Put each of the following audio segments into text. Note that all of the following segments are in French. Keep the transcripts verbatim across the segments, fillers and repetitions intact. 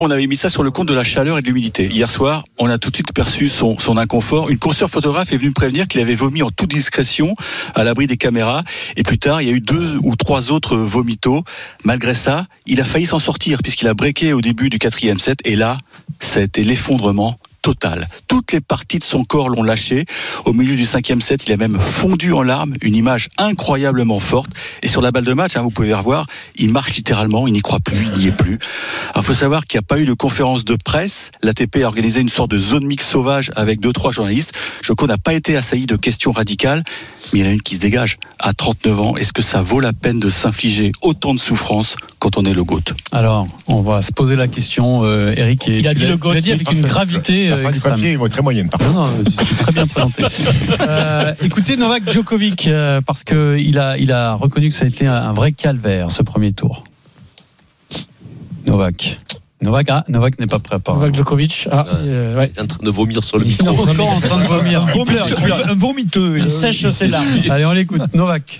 On avait mis ça sur le compte de la chaleur et de l'humidité. Hier soir, on a tout de suite perçu son, son inconfort. Une consoeur photographe est venue me prévenir qu'il avait vomi en toute discrétion à l'abri des caméras. Et plus tard, il y a eu deux ou trois autres vomitos. Malgré ça, il a failli s'en sortir puisqu'il a breaké au début du quatrième set. Et là, ça a été l'effondrement total. Toutes les parties de son corps l'ont lâché. Au milieu du cinquième set, il a même fondu en larmes. Une image incroyablement forte. Et sur la balle de match, hein, vous pouvez revoir, il marche littéralement, il n'y croit plus, il n'y est plus. Alors, il faut savoir qu'il n'y a pas eu de conférence de presse. L'A T P a organisé une sorte de zone mix sauvage avec deux, trois journalistes. Djoko n'a pas été assailli de questions radicales, mais il y en a une qui se dégage. À trente-neuf ans, est-ce que ça vaut la peine de s'infliger autant de souffrance quand on est le GOAT? Alors, on va se poser la question, euh, Eric. Et il a dit le GOAT, il a dit avec une gravité la fin du papier est très moyenne. Non, non, c'est très bien présenté. Euh, écoutez Novak Djokovic, euh, parce que il a, il a reconnu que ça a été un, un vrai calvaire ce premier tour. Novak. Novak, ah, Novak n'est pas prêt à parler. Novak Djokovic, ah, euh, ouais. Il est en train de vomir sur le micro. Il est encore en train de vomir. Un vomiteux, il sèche ses larmes. Allez, on l'écoute. Novak.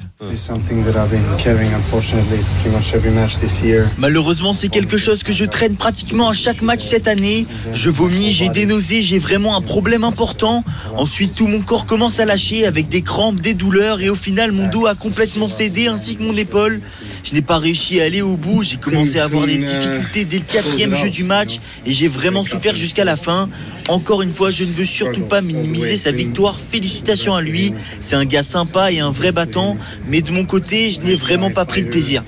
Malheureusement, c'est quelque chose que je traîne pratiquement à chaque match cette année. Je vomis, j'ai des nausées, j'ai vraiment un problème important. Ensuite, tout mon corps commence à lâcher avec des crampes, des douleurs et au final, mon dos a complètement cédé ainsi que mon épaule. Je n'ai pas réussi à aller au bout. J'ai commencé à avoir des difficultés dès le quatrième jeu du match et j'ai vraiment souffert jusqu'à la fin. Encore une fois, je ne veux surtout pas minimiser sa victoire. Félicitations à lui. C'est un gars sympa et un vrai battant. Mais de mon côté, je n'ai vraiment pas pris de plaisir.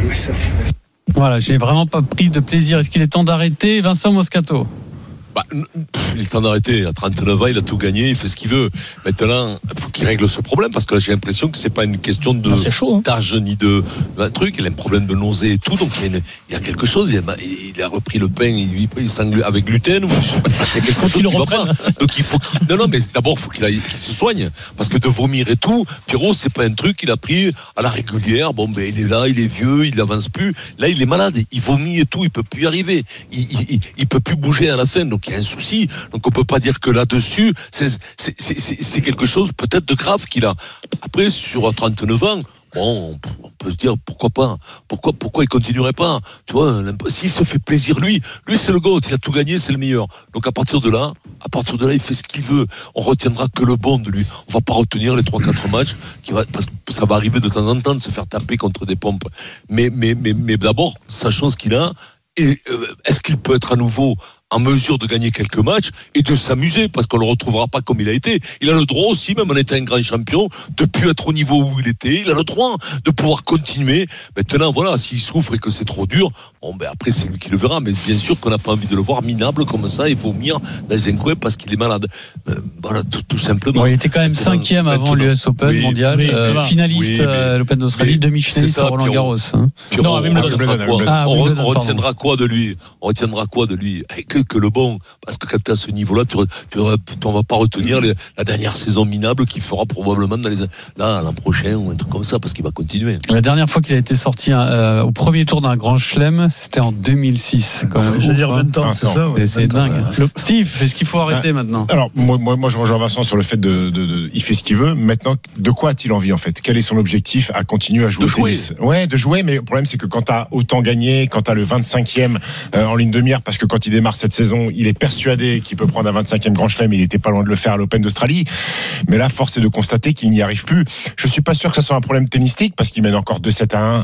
Voilà, je n'ai vraiment pas pris de plaisir. Est-ce qu'il est temps d'arrêter, Vincent Moscato? Bah, il est temps d'arrêter. À trente-neuf ans, il a tout gagné, il fait ce qu'il veut. Maintenant, il faut qu'il règle ce problème parce que là, j'ai l'impression que c'est pas une question de ah, chaud, hein. d'âge ni de un truc. Il a un problème de nausée et tout, donc il y a, une, il y a quelque chose. Il a, il a repris le pain il, il sang, avec gluten. Ou, je sais pas, il y a quelque chose qui va pas. Donc il faut qu'il, non, non, mais d'abord, il faut qu'il, aille, qu'il se soigne parce que de vomir et tout, Pierrot, c'est pas un truc qu'il a pris à la régulière. Bon, ben il est là, il est vieux, il avance plus. Là, il est malade, il vomit et tout, il peut plus y arriver. Il, il, il, il peut plus bouger à la fin. Donc il y a un souci, donc on peut pas dire que là-dessus c'est, c'est, c'est, c'est quelque chose peut-être de grave qu'il a. Après sur trente-neuf ans, bon, on peut se dire pourquoi pas, pourquoi pourquoi il continuerait pas, tu vois, s'il se fait plaisir lui, lui c'est le GOAT, il a tout gagné, c'est le meilleur. Donc à partir de là, à partir de là, il fait ce qu'il veut. On retiendra que le bon de lui. On va pas retenir les trois quatre matchs qui va, parce que ça va arriver de temps en temps de se faire taper contre des pompes. Mais mais mais mais d'abord, sachons ce qu'il a et euh, est-ce qu'il peut être à nouveau en mesure de gagner quelques matchs et de s'amuser parce qu'on le retrouvera pas comme il a été. Il a le droit aussi, même en étant un grand champion, de plus être au niveau où il était. Il a le droit de pouvoir continuer. Maintenant, voilà, s'il souffre et que c'est trop dur, bon, ben après c'est lui qui le verra. Mais bien sûr qu'on n'a pas envie de le voir minable comme ça et vomir dans un coin parce qu'il est malade. Euh, voilà, tout, tout simplement. Bon, il était quand même cinquième avant l'U S Open oui, mondial, oui, euh, finaliste oui, à oui, l'Open d'Australie, demi-finaliste à Roland Garros. Hein. Non, on, on, retiendra quoi, ah, on, on retiendra quoi de lui On retiendra quoi de lui que, que le bon, parce que quand tu es à ce niveau-là, tu ne vas pas retenir les, la dernière saison minable qu'il fera probablement dans les, là, l'an prochain ou un truc comme ça, parce qu'il va continuer. La dernière fois qu'il a été sorti euh, au premier tour d'un grand chelem, c'était en deux mille six. Quand même. Je veux dire vingt ans, c'est ça. Ouais, c'est dingue. Ouais. Le, Steve, est-ce qu'il faut arrêter ah, maintenant? Alors, moi, moi, moi, je rejoins Vincent sur le fait de, de, de, il fait ce qu'il veut. Maintenant, de quoi a-t-il envie, en fait? Quel est son objectif à continuer à jouer de au tennis? Ouais, de jouer, mais le problème, c'est que quand tu as autant gagné, quand tu as le vingt-cinquième euh, en ligne de mire, parce que quand il démarre cette saison, il est persuadé qu'il peut prendre un vingt-cinquième grand chelem, il était pas loin de le faire à l'Open d'Australie, mais là force est de constater qu'il n'y arrive plus. Je suis pas sûr que ça soit un problème tennistique parce qu'il mène encore deux sept à un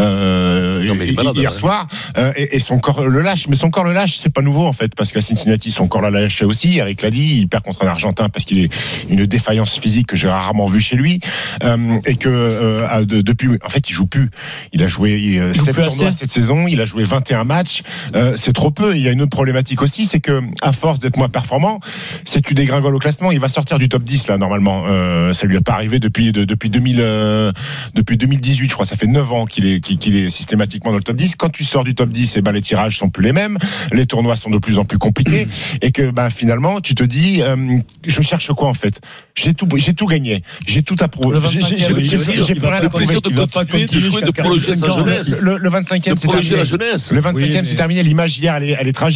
euh, non, malade, hier ouais. soir euh, et, et son corps le lâche, mais son corps le lâche, c'est pas nouveau en fait, parce qu'à Cincinnati son corps le lâche aussi. Eric l'a dit, il perd contre un Argentin parce qu'il est une défaillance physique que j'ai rarement vue chez lui euh, et que euh, de, depuis en fait il joue plus. Il a joué euh, sept tournois cette saison, il a joué vingt et un matchs, euh, c'est trop peu. Et il y a une autre problématique aussi, c'est que à force d'être moins performant, c'est que tu dégringoles au classement. Il va sortir du top dix là normalement. Euh, ça lui est pas arrivé depuis de, depuis deux mille euh, depuis deux mille dix-huit, je crois. Ça fait neuf ans qu'il est qu'il, qu'il est systématiquement dans le top dix. Quand tu sors du top dix, et ben les tirages sont plus les mêmes, les tournois sont de plus en plus compliqués et que ben finalement tu te dis euh, je cherche quoi en fait? J'ai tout j'ai tout gagné, j'ai tout approuvé. J'ai j'ai j'ai, j'ai pas le plaisir de continuer de jouer, de prolonger sa jeunesse. Le, le vingt-cinquième c'est terminé. La jeunesse. Le vingt-cinquième oui, c'est terminé. L'image hier elle est, elle est tragique parce que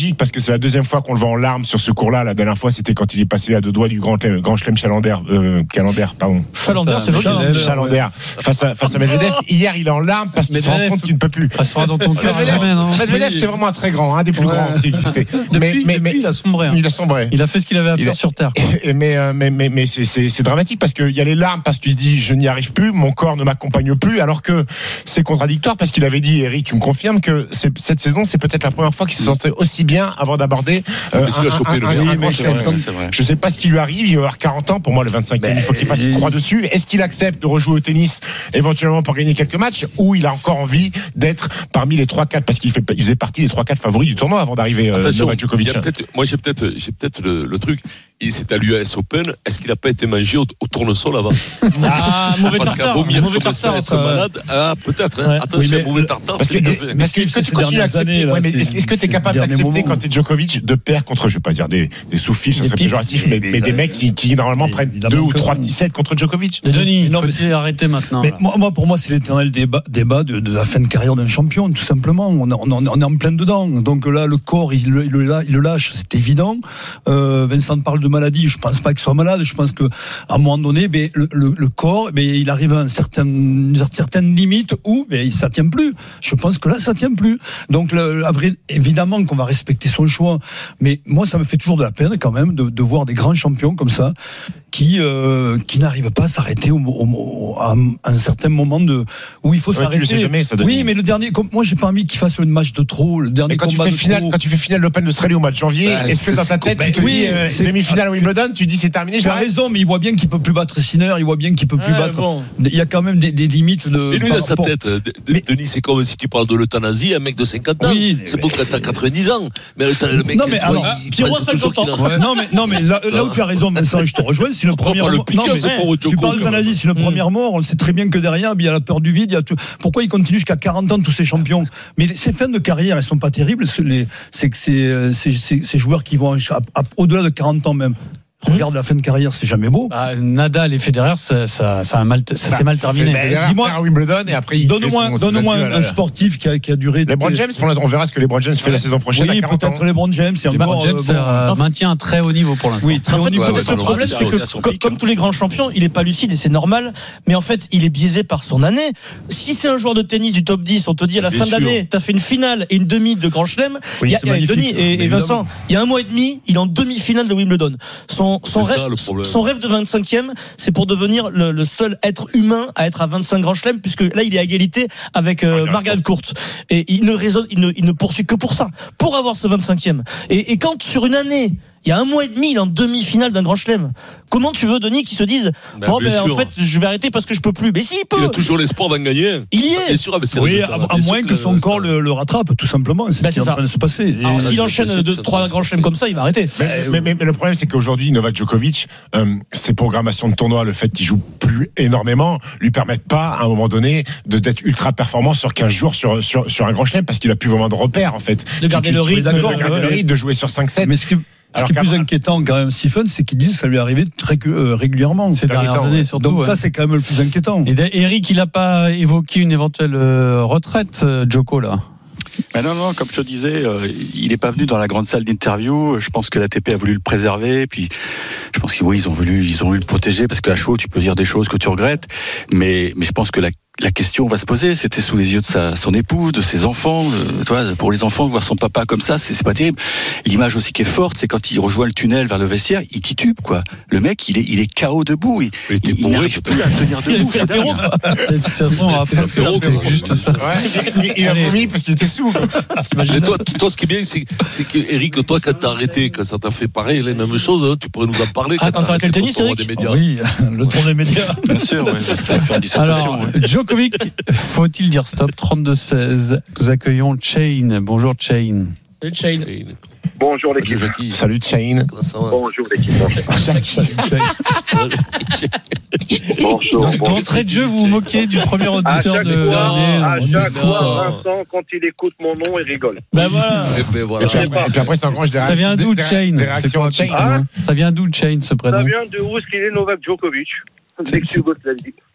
c'est la deuxième fois qu'on le voit en larmes sur ce cours-là. La dernière fois, c'était quand il est passé à deux doigts du grand, grand chelem Chalander, euh, Calander, pardon. Chalander, c'est Chalander, Chalander, face à, face à Medvedev. Hier, il est en larmes parce qu'il se rend compte qu'il ne peut plus. Ça sera dans ton cœur jamais, non? Medvedev, c'est vraiment un très grand, un des plus ouais. grands qui existait. Depuis, mais, mais, depuis mais, il a sombré. Hein. Il a sombré. Il a fait ce qu'il avait à il faire a... sur Terre. Et, mais, euh, mais, mais, mais c'est, c'est, c'est dramatique parce qu'il y a les larmes parce qu'il se dit je n'y arrive plus, mon corps ne m'accompagne plus, alors que c'est contradictoire parce qu'il avait dit, Eric, tu me confirmes que c'est, cette saison, c'est peut-être la première fois qu'il se sentait aussi bien avant d'aborder euh, un, un, un, un, un grand chelem. Je ne sais pas ce qui lui arrive, il va avoir quarante ans, pour moi le vingt-cinquième, il faut qu'il fasse une croix dessus. Est-ce qu'il accepte de rejouer au tennis éventuellement pour gagner quelques matchs, ou il a encore envie d'être parmi les trois quatre parce qu'il fait, il faisait partie des trois quatre favoris du tournoi avant d'arriver euh, Novak Djokovic. Moi j'ai peut-être, j'ai peut-être le, le truc. Il c'est à l'U S Open. Est-ce qu'il n'a pas été mangé au, au tournesol avant? Ah, mauvais parce tartare. Vomir Mauvais comme tartare. ça, être malade. Ah, peut-être. Hein. Ouais. Attention, oui, mauvais tartare. Parce que, que, parce que est-ce que tu continues à accepter, ouais, mais est-ce, est-ce que tu es capable d'accepter quand tu es Djokovic de perdre contre, je vais pas dire des, des sous-fifs, ça serait péjoratif, mais, mais des mecs qui, qui normalement prennent deux ou trois petits sets contre Djokovic? Denis, non, mais c'est arrêté maintenant. Mais moi, moi, pour moi, c'est l'éternel débat, débat de, de la fin de carrière d'un champion, tout simplement. On, on, on est en plein dedans. Donc là, le corps, il, il, il le lâche, c'est évident. Euh, Vincent parle de maladie. Je pense pas qu'il soit malade. Je pense que à un moment donné, ben, le, le, le corps, ben, il arrive à une certaine, une certaine limite où ben, ça tient plus. Je pense que là, ça tient plus. Donc, le, avril, évidemment qu'on va respecter son choix. Mais moi, ça me fait toujours de la peine quand même de, de voir des grands champions comme ça qui, euh, qui n'arrivent pas à s'arrêter au, au, à un certain moment de, où il faut ouais, s'arrêter. Tu le sais jamais, ça, oui, mais le dernier, comme, moi, j'ai pas envie qu'il fasse une match de trop. Le dernier quand combat tu fais de finale, trop. Quand tu fais finale l'Open d'Australie au mois de janvier, bah, est-ce que dans ta tête, bah, tu te oui, dis euh, demi-finale à Wimbledon, tu dis c'est terminé? Tu as raison, mais il voit bien qu'il peut plus battre Sinner, il voit bien qu'il peut plus ouais, battre. Bon. Il y a quand même des, des limites de. Mais lui, dans sa tête, mais... Denis, c'est comme si tu parles de l'euthanasie, un mec de cinquante ans. Oui, c'est beau que t'as quatre-vingt-dix ans. Mais le mec, non, mais alors, Pierrot, cinquante ans. Ouais. Non, mais, non, mais là, là où tu as raison, Vincent, je te rejoins, c'est le premier mort. Non, mais tu parles d'euthanasie, c'est le mmh. premier mort. On sait très bien que derrière, il y a la peur du vide. Il y a tout... Pourquoi il continue jusqu'à quarante ans, tous ces champions? Mais ces fins de carrière, elles sont pas terribles. C'est, c'est que ces, ces, ces, ces joueurs qui vont à, à, au-delà de quarante ans même. Regarde la fin de carrière, c'est jamais beau. Bah, Nadal et Federer, ça, ça, ça a mal, ça bah, s'est mal terminé. Dis-moi, à Wimbledon et après il donne-moi, donne-moi un, un sportif qui a, qui a duré. LeBron James, pour l'instant, on verra ce que LeBron James fait ouais. la saison prochaine. Oui, peut-être LeBron James, c'est encore. LeBron James euh, bon, maintient un très haut niveau pour l'instant. Oui, très haut niveau. En fait, le problème, c'est que comme, comme tous les grands champions, il est pas lucide et c'est normal. Mais en fait, il est biaisé par son année. Si c'est un joueur de tennis du top dix, on te dit à la fin de l'année, t'as fait une finale et une demi de Grand Chelem. Il y a Denis et Vincent, il y a un mois et demi, il est en demi-finale de Wimbledon. Son rêve. Son rêve de vingt-cinquième, c'est pour devenir le, le seul être humain à être à vingt-cinq grands chelems, puisque là il est à égalité avec euh, Margaret Court. Et il ne raisonne, il ne, il ne poursuit que pour ça, pour avoir ce vingt-cinquième. Et, et quand sur une année, il y a un mois et demi, il est en demi-finale d'un grand chelem. Comment tu veux, Denis, qui se dise ben, bon, ben, en fait, je vais arrêter parce que je peux plus. Mais s'il peut. Il a toujours l'espoir d'en gagner. Il y est. Bien sûr, avec ses oui, à, à moins que, que son corps le, le rattrape, tout simplement. C'est ben, ce qui est en train de se passer. Et alors, s'il enchaîne deux, trois grands chelems comme ça, il va arrêter. Mais, mais, mais, mais le problème, c'est qu'aujourd'hui, Novak Djokovic, euh, ses programmations de tournoi, le fait qu'il joue plus énormément, lui permettent pas, à un moment donné, de d'être ultra performant sur quinze jours sur, sur, sur un grand chelem, parce qu'il a plus vraiment de repères, en fait. De garder le rythme, de garder le rythme, de jouer sur cinq sept. Mais ce qui Ce qui est plus inquiétant quand même, Stephen, c'est qu'ils disent que ça lui est arrivé très euh, régulièrement ces dernières années, surtout. Donc ouais. ça, c'est quand même le plus inquiétant. Et Eric, il n'a pas évoqué une éventuelle euh, retraite, euh, Djoko, là. Ben non, non, comme je te disais, euh, il n'est pas venu dans la grande salle d'interview. Je pense que l'A T P a voulu le préserver. Puis, je pense qu'ils oui, ils ont voulu, ils ont voulu le protéger parce qu'à chaud, tu peux dire des choses que tu regrettes. Mais, mais je pense que la La question va se poser. C'était sous les yeux de sa, son épouse, de ses enfants. Euh, tu vois, pour les enfants, voir son papa comme ça, c'est, c'est pas terrible. L'image aussi qui est forte, c'est quand il rejoint le tunnel vers le vestiaire, il titube, quoi. Le mec, il est, il est K O debout. Il, il, il, il n'arrive plus à tenir debout. C'est dingue. C'est juste ça. Ouais, il a vomi parce qu'il était sous. Mais toi, toi, ce qui est bien, c'est, c'est que Eric, toi, quand t'as arrêté, quand ça t'a fait pareil, les mêmes choses, hein, tu pourrais nous en parler. Ah, quand t'as arrêté le tennis, Eric. Oui, le tour des médias. Bien sûr, ouais. T'as fait une dissertation. Alors, Djokovic, faut-il dire stop? Trente-deux seize. Nous accueillons Chain. Bonjour Chain. Salut Chain. Bonjour l'équipe. Salut Chain. Bonjour l'équipe. Bonjour. Donc, d'entrée de jeu, vous vous moquez du premier auditeur de l'année. À chaque fois, Vincent, quand il écoute mon nom, il rigole. Ben voilà. Et puis, voilà. Et puis, et puis après, ça engrange des Ça vient d'où Chain? C'est quoi Chain? Ça vient d'où Chain, ce prénom? Ça vient de où est-ce qu'il est Novak Djokovic, d'ex-Yougoslavie.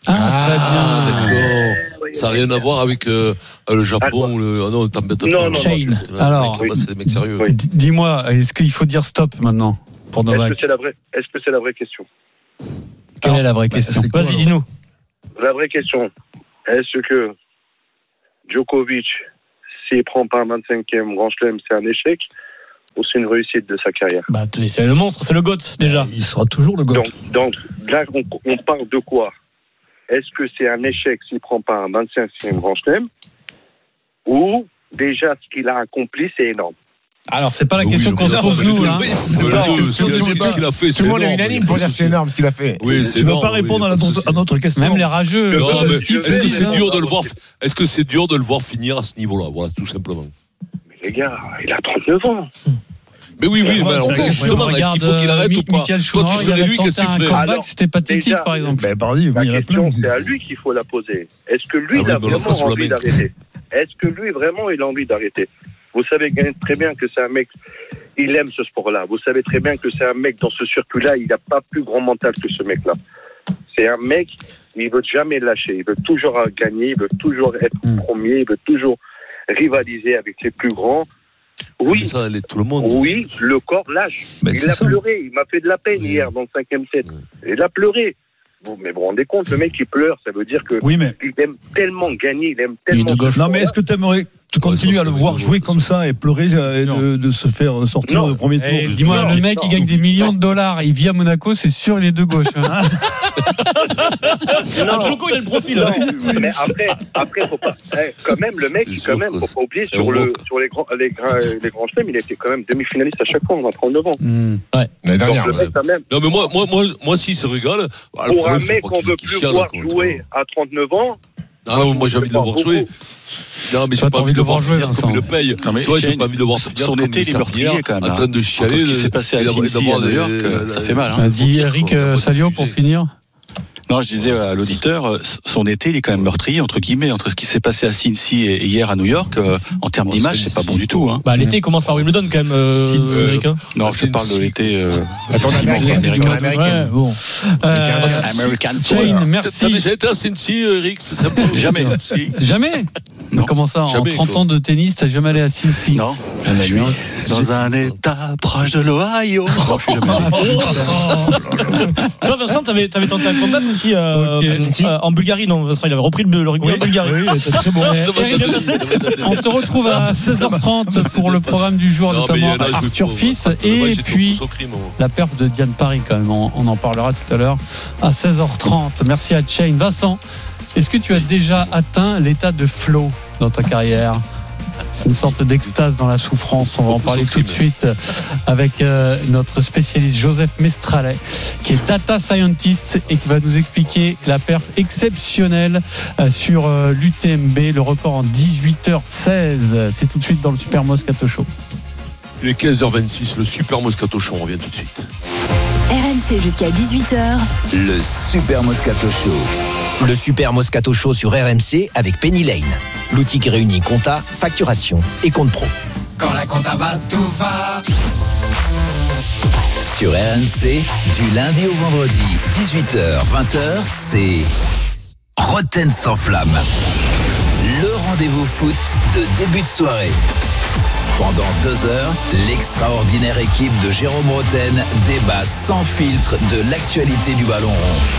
Ah, très bien. D'accord. Ça n'a rien à voir avec euh, le Japon. Le... Ah non, t'embête pas. Non, non, Shane. non, Alors, mec, c'est des mecs sérieux. Oui. D- dis-moi, est-ce qu'il faut dire stop maintenant pour Est-ce Novak? que c'est la vraie, est-ce que c'est la vraie question? Quelle est la vraie question? c'est quoi, Vas-y, alors dis-nous. La vraie question, est-ce que Djokovic, s'il prend pas un vingt-cinquième Grand Chelem, c'est un échec ou c'est une réussite de sa carrière? Bah, c'est le monstre, c'est le GOAT, déjà. Il sera toujours le GOAT. Donc, donc là, on, on parle de quoi? Est-ce que c'est un échec s'il prend pas un vingt-cinquième Grand Chelem ou déjà ce qu'il a accompli, c'est énorme? Alors, c'est pas la Oui, question oui, qu'on se oui, pose oui, nous, oui, hein. oui, c'est Non, vrai, tu- ce qu'il a- tu- ce qu'il a fait, Tout c'est le monde est énorme. unanime pour dire que c'est énorme ce qu'il a fait. Oui, c'est Tu ne vas énorme, pas répondre oui, à, pas de notre, souci. à notre question. Même les rageux. Non, euh, mais Steve est-ce que dit, c'est hein. dur de le voir Est-ce que c'est dur de le voir finir à ce niveau-là? Voilà, tout simplement. Mais les gars, il a trente-neuf ans. Mais oui, oui, Ouais, mais alors, c'est la question. justement, est-ce qu'il faut qu'il Regarde, arrête Mi- ou pas? Michael Toi, Schumacher, tu il serais avait lui, qu'est-ce que tenté tu un ferais? comeback, Alors, c'était pathétique, déjà, par exemple. Ben, pardon, oui, La il y en a question, plein. c'est à lui qu'il faut la poser. Est-ce que lui, Ah oui, il a mais on le fera vraiment sous la envie main. d'arrêter? Est-ce que lui, vraiment, il a envie d'arrêter? Vous savez très bien que c'est un mec, il aime ce sport-là. Vous savez très bien que c'est un mec, dans ce circuit-là, il n'a pas plus grand mental que ce mec-là. C'est un mec, il veut jamais lâcher. Il veut toujours gagner, il veut toujours être Mm. premier, il veut toujours rivaliser avec les plus grands. Oui, Mais ça, elle est tout le monde. oui, le corps lâche. Ben, il c'est a ça. pleuré, il m'a fait de la peine Oui. hier dans le cinquième set. Il a pleuré. Bon, mais vous vous rendez compte, le mec qui pleure, ça veut dire que Oui, mais il aime tellement gagner, il aime Il est tellement. de gauche. non, mais est-ce que tu aimerais tu continues ça, à le c'est voir rigolo, jouer ça. comme ça et pleurer euh, et de, de se faire sortir Non. au premier tour? Eh, dis-moi, Non, le mec, non. il gagne des millions de dollars, il vit à Monaco, c'est sûr, il est de gauche. hein. Ah, Joko, il a le profil. Non, hein. mais après, après, faut pas. Eh, quand même, le mec, C'est quand sûr même, que faut pas oublier c'est sur un le, rock. sur les grands, les grands, les grands chelems, il était quand même demi-finaliste à chaque fois, on va trente-neuf ans. Hmm. L'année Donc dernière. le mec, quand même, Non, mais moi, moi, moi, moi, si, se régale. Bah, le pour un problème, faut mec pas qu'on qu'il- veut qu'il plus chiale, voir quoi, jouer à trente-neuf ans. Ah non, moi j'ai envie de le voir jouer. Non, mais j'ai Toi, pas t'as envie de le voir jouer, jouer Vincent. comme il le paye. Non, mais Tu vois, j'ai Shane, pas envie de le voir son- finir son comme été, il est Sarnière, meurtrier, quand même, en train de Entre chialer. ce qui s'est passé à et d'avoir- Cincy et d'avoir à New des- York, euh, ça fait mal, hein. Vas-y, Eric euh, Salio, pour finir. Non, je disais à l'auditeur, euh, son été, il est quand même meurtrier, entre guillemets, entre ce qui s'est passé à Cincy et hier à New York. euh, en termes Oh, d'image, c'est- c'est pas bon du tout. Hein. Bah, l'été, il commence par Wimbledon, quand même, euh, Si, Eric. hein. Non, Ah, je c'est parle de une- l'été. Euh, Attends, américain, américain. américain. Ouais, bon. Euh, American Shane, Soul. T'as merci. déjà été à Cincy, Eric? C'est sympa. Jamais. Si. Jamais Non. Comment ça, en Jamais, trente quoi. ans de tennis, t'as jamais allé à Cincy? Non, je suis dans un état proche de l'Ohio. Non, je suis jamais allé. Toi, Vincent, t'avais, t'avais tenté un comeback aussi euh, Ok. euh, en Bulgarie. Non, Vincent, il avait repris le, le rugby en Bulgarie. Oui, c'est très bon. Eric, bien passé. On te retrouve à seize heures trente pour le programme du jour, Non, mais il y notamment en a, je vais Arthur pas- Fils. moi, Et j'ai tout puis pour son crime, moi. la perf de Diane Paris, quand même. On, on en parlera tout à l'heure à seize heures trente. Merci à Shane. Vincent, est-ce que tu as déjà atteint l'état de flow dans ta carrière? C'est une sorte d'extase dans la souffrance. On va en parler tout de suite avec euh, notre spécialiste Joseph Mestralet, qui est data scientist et qui va nous expliquer la perf exceptionnelle euh, sur euh, l'U T M B, le record en dix-huit heures seize. C'est tout de suite dans le Super Moscato Show. Il est quinze heures vingt-six, le Super Moscato Show, on revient tout de suite. R M C jusqu'à dix-huit heures. Le Super Moscato Show. Le Super Moscato Show sur R M C avec Penny Lane. L'outil qui réunit compta, facturation et compte pro. Quand la compta va, tout va. Sur R M C, du lundi au vendredi, dix-huit heures vingt heures, c'est Roten sans flamme. Le rendez-vous foot de début de soirée. Pendant deux heures, l'extraordinaire équipe de Jérôme Roten débat sans filtre de l'actualité du ballon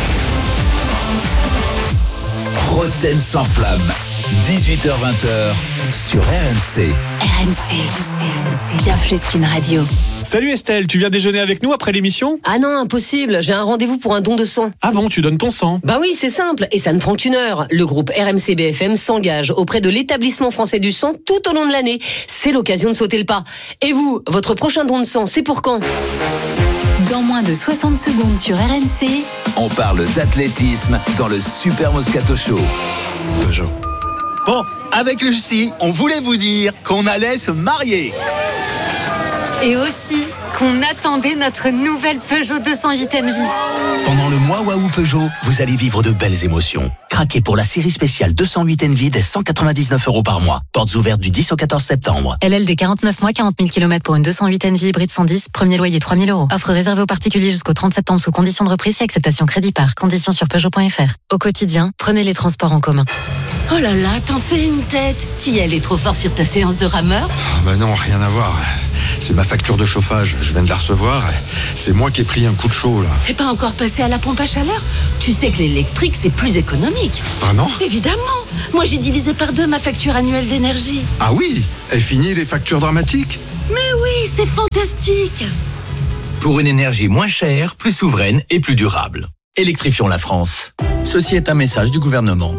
rond. Roten sans flamme, dix-huit heures vingt sur R M C. R M C, bien plus qu'une radio. Salut Estelle, tu viens déjeuner avec nous après l'émission? Ah non, impossible, j'ai un rendez-vous pour un don de sang. Ah bon, tu donnes ton sang? Bah oui, c'est simple, et ça ne prend qu'une heure. Le groupe R M C B F M s'engage auprès de l'établissement français du sang tout au long de l'année. C'est l'occasion de sauter le pas. Et vous, votre prochain don de sang, c'est pour quand? Dans moins de soixante secondes sur R M C. On parle d'athlétisme dans le Super Moscato Show. Peugeot. Bon, avec Lucie, on voulait vous dire qu'on allait se marier. Et aussi qu'on attendait notre nouvelle Peugeot deux cent huit N V. Pendant le mois Waouh Peugeot, vous allez vivre de belles émotions. Craquez pour la série spéciale deux cent huit Envy dès cent quatre-vingt-dix-neuf euros par mois. Portes ouvertes du dix au quatorze septembre. L L D quarante-neuf mois, quarante mille kilomètres pour une deux cent huit Envy hybride cent dix, premier loyer trois mille euros. Offre réservée aux particuliers jusqu'au trente septembre sous condition de reprise et acceptation crédit par. Conditions sur Peugeot point F R. Au quotidien, prenez les transports en commun. Oh là là, t'en fais une tête. T'y allais trop fort sur ta séance de rameur? Bah non, rien à voir. C'est ma facture de chauffage, je viens de la recevoir. C'est moi qui ai pris un coup de chaud là. T'es pas encore passé à la pompe à chaleur? Tu sais que l'électrique c'est plus économique. Vraiment? Évidemment. Moi j'ai divisé par deux ma facture annuelle d'énergie. Ah oui? Et fini les factures dramatiques? Mais oui, c'est fantastique. Pour une énergie moins chère, plus souveraine et plus durable. Électrifions la France. Ceci est un message du gouvernement.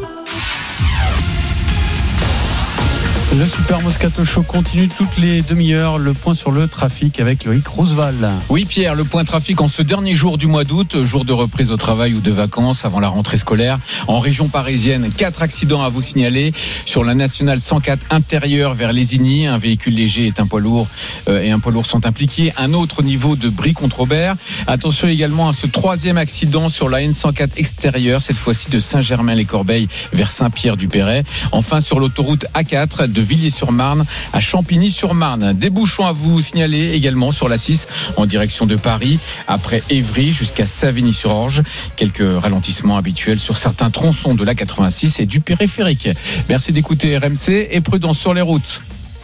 Le Super Moscato Show continue toutes les demi-heures. Le point sur le trafic avec Loïc Roosevelt. Oui Pierre, le point trafic en ce dernier jour du mois d'août, jour de reprise au travail ou de vacances avant la rentrée scolaire. En région parisienne, quatre accidents à vous signaler. Sur la nationale cent quatre intérieure vers Lésigny, un véhicule léger et un poids lourd euh, et un poids lourd sont impliqués. Un autre au niveau de Brie-contre-Aubert. Attention également à ce troisième accident sur la N cent quatre extérieure, cette fois-ci de Saint-Germain-les-Corbeilles vers Saint-Pierre-du-Perret. Enfin sur l'autoroute A quatre de Villiers-sur-Marne à Champigny-sur-Marne. Des bouchons à vous signaler également sur la six en direction de Paris, après Évry jusqu'à Savigny-sur-Orge. Quelques ralentissements habituels sur certains tronçons de l'A quatre-vingt-six et du périphérique. Merci d'écouter R M C et prudence sur les routes.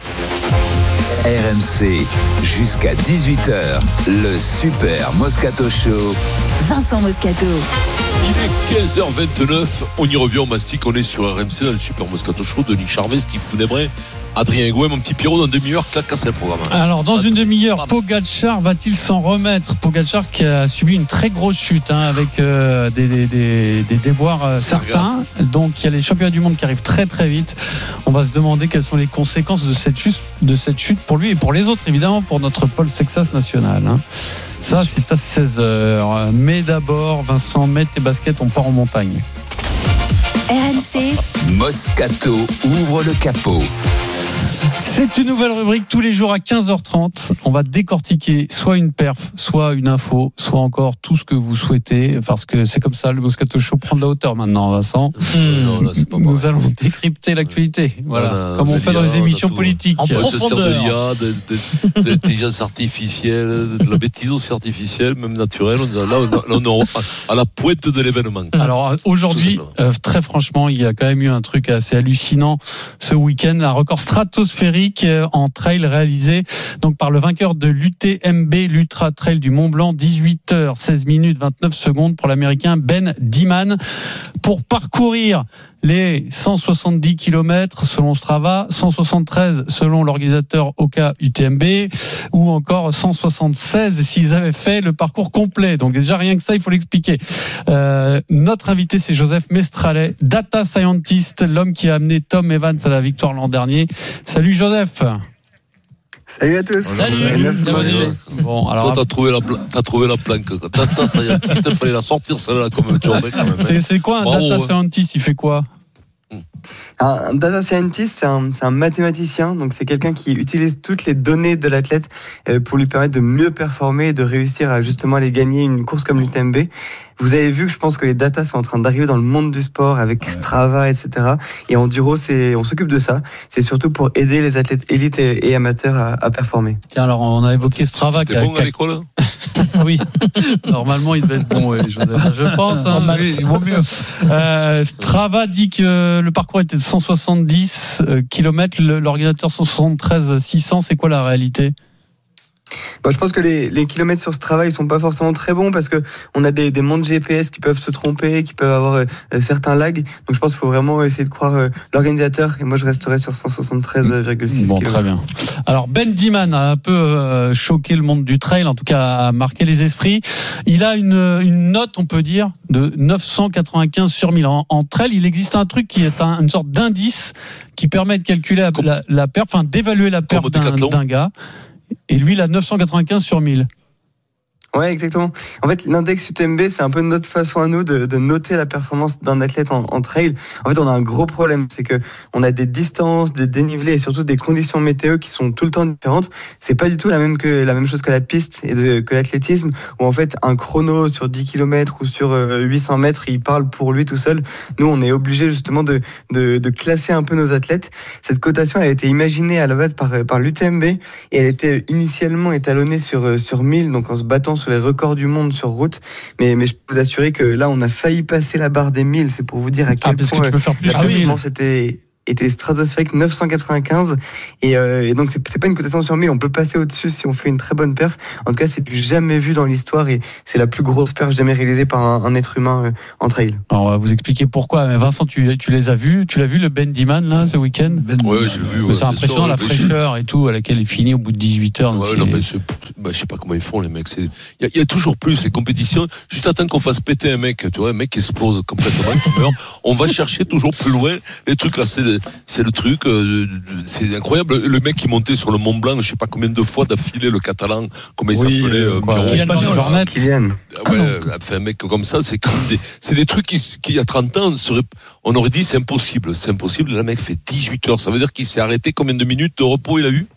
R M C, jusqu'à dix-huit heures, le Super Moscato Show. Vincent Moscato. Il est quinze heures vingt-neuf, on y revient, on mastique, on est sur R M C dans le Super Moscato Show. Denis Charvet, Steve Founébret, Adrien Gouet, mon petit Pierrot, dans une demi-heure, clac, casse le programme. Alors, dans une demi-heure, Pogacar va-t-il s'en remettre? Pogacar qui a subi une très grosse chute hein, avec euh, des, des, des, des déboires euh, certains. Donc, il y a les championnats du monde qui arrivent très très vite. On va se demander quelles sont les conséquences de cette chute, de cette chute pour lui et pour les autres, évidemment, pour notre Paul Sexas national. Hein. Ça, c'est à seize heures. Mais d'abord, Vincent, mets tes baskets, on part en montagne. R M C. Moscato ouvre le capot. C'est une nouvelle rubrique tous les jours à quinze heures trente. On va décortiquer soit une perf, soit une info, soit encore tout ce que vous souhaitez, parce que c'est comme ça, le Moscato Show prend de la hauteur maintenant, Vincent. Mmh. Non, là, c'est pas Nous vrai. allons décrypter l'actualité, voilà, voilà, comme on fait dans les émissions tout, politiques. En on se sert profondeur. de l'I A, de, de, de l'intelligence artificielle, de la bêtise aussi artificielle, même naturelle. On, là, on, là, on est à la pointe de l'événement. Alors aujourd'hui, euh, très franchement, il y a quand même eu un truc assez hallucinant ce week-end, un record stratosphérique en trail réalisé donc par le vainqueur de l'U T M B, l'Ultra Trail du Mont Blanc, dix-huit heures seize minutes vingt-neuf secondes pour l'Américain Ben Diman, pour parcourir les cent soixante-dix kilomètres selon Strava, cent soixante-treize selon l'organisateur Oka U T M B, ou encore cent soixante-seize s'ils avaient fait le parcours complet. Donc déjà rien que ça, il faut l'expliquer. Euh, notre invité, c'est Joseph Mestralet, data scientist, l'homme qui a amené Tom Evans à la victoire l'an dernier. Salut Joseph. Salut à tous. Salut. Bon, alors toi, t'as trouvé la, t'as trouvé la planque. Data scientist, il fallait la sortir celle-là comme job quand même. C'est, c'est quoi un Bravo, data ouais. scientist? Il fait quoi? Un data scientist, c'est un, c'est un mathématicien, donc c'est quelqu'un qui utilise toutes les données de l'athlète pour lui permettre de mieux performer et de réussir à justement aller gagner une course comme l'U T M B. Vous avez vu que je pense que les datas sont en train d'arriver dans le monde du sport avec Strava, et cetera. Et Enduro, c'est, on s'occupe de ça. C'est surtout pour aider les athlètes élites et, et amateurs à, à performer. Tiens, alors on a évoqué Strava. T'es bon à l'école? Oui, normalement il devait être bon, ouais, Joseph, je pense. Hein, oui, il vaut mieux. Euh, Strava dit que le parcours était de cent soixante-dix kilomètres, l'ordinateur cent soixante-treize six cents. C'est quoi la réalité? Bon, je pense que les, les kilomètres sur ce travail ils sont pas forcément très bons parce que on a des, des montres G P S qui peuvent se tromper, qui peuvent avoir euh, certains lags. Donc je pense qu'il faut vraiment essayer de croire euh, l'organisateur. Et moi je resterai sur cent soixante-treize virgule six Bon, kilomètres. très bien. Alors Ben Diman a un peu euh, choqué le monde du trail, en tout cas a marqué les esprits. Il a une, une note, on peut dire, de neuf cent quatre-vingt-quinze sur mille. En, en trail, il existe un truc qui est un, une sorte d'indice qui permet de calculer la, la, la perf, enfin d'évaluer la perf d'un, d'un gars. Et lui, il a neuf cent quatre-vingt-quinze sur mille. Ouais, exactement. En fait, l'index U T M B, c'est un peu notre façon à nous de, de noter la performance d'un athlète en, en trail. En fait, on a un gros problème, c'est que on a des distances, des dénivelés et surtout des conditions météo qui sont tout le temps différentes. C'est pas du tout la même que la même chose que la piste et de, que l'athlétisme, où en fait un chrono sur dix kilomètres ou sur huit cents mètres, il parle pour lui tout seul. Nous, on est obligé justement de, de, de classer un peu nos athlètes. Cette cotation, elle a été imaginée à la base par, par l'U T M B et elle était initialement étalonnée sur sur mille, donc en se battant sur les records du monde sur route, mais, mais je peux vous assurer que là on a failli passer la barre des mille, c'est pour vous dire à quel ah, point que tu peux faire plus ah oui, c'était était stratosphérique, neuf cent quatre-vingt-quinze et, euh, et donc c'est, c'est pas une cotation sur mille, on peut passer au-dessus si on fait une très bonne perf. En tout cas, c'est plus jamais vu dans l'histoire et c'est la plus grosse perf jamais réalisée par un, un être humain euh, en trail. Alors, on va vous expliquer pourquoi. Mais Vincent, tu, tu les as vus, tu l'as vu le Bendiman là ce week-end? Ben ouais, j'ai vu. Ouais, c'est impressionnant la fraîcheur et tout à laquelle il finit au bout de dix-huit heures. Ouais, non, mais c'est, bah, je sais pas comment ils font les mecs. Il y, y a toujours plus les compétitions. Juste attendre qu'on fasse péter un mec, tu vois, un mec qui explose complètement, qui meurt. On va chercher toujours plus loin les trucs là. C'est, c'est le truc. C'est incroyable. Le mec qui montait sur le Mont Blanc, je sais pas combien de fois d'affilée, le Catalan, comment il oui, s'appelait, euh, Kylian Kylian. Ouais, enfin, un mec comme ça, c'est comme des, c'est des trucs qui, qui, il y a trente ans, serait, on aurait dit c'est impossible, c'est impossible. Le mec fait dix-huit heures. Ça veut dire qu'il s'est arrêté combien de minutes de repos il a eu?